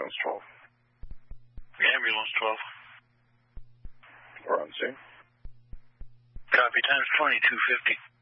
Ambulance 12. Ambulance 12. We're on scene. Copy, times 2250.